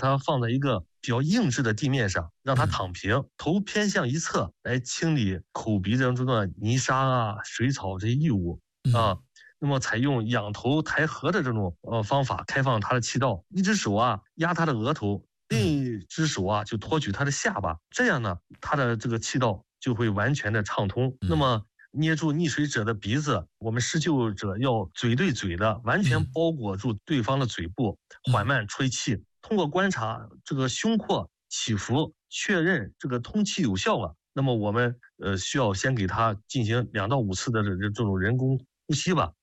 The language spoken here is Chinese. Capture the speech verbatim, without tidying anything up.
它放在一个比较硬质的地面上，让它躺平，头偏向一侧，来清理口鼻当中的泥沙啊、水草这些异物啊。那么采用仰头抬颌的这种呃方法，开放它的气道，一只手啊压它的额头，另一只手啊就托举它的下巴，这样呢，它的这个气道就会完全的畅通。那么捏住溺水者的鼻子，我们施救者要嘴对嘴的完全包裹住对方的嘴部，缓慢吹气。通过观察这个胸廓起伏，确认这个通气有效了，那么我们呃需要先给他进行两到五次的这这种人工呼吸吧。